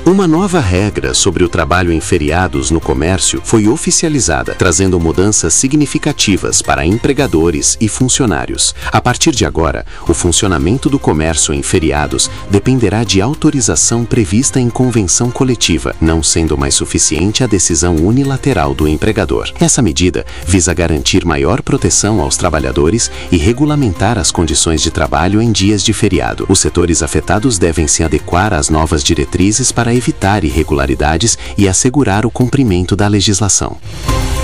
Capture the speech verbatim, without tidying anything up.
Uma nova regra sobre o trabalho em feriados no comércio foi oficializada, trazendo mudanças significativas para empregadores e funcionários. A partir de agora, o funcionamento do comércio em feriados dependerá de autorização prevista em convenção coletiva, não sendo mais suficiente a decisão unilateral do empregador. Essa medida visa garantir maior proteção aos trabalhadores e regulamentar as condições de trabalho em dias de feriado. Os setores afetados devem se adequar às novas diretrizes para evitar irregularidades e assegurar o cumprimento da legislação.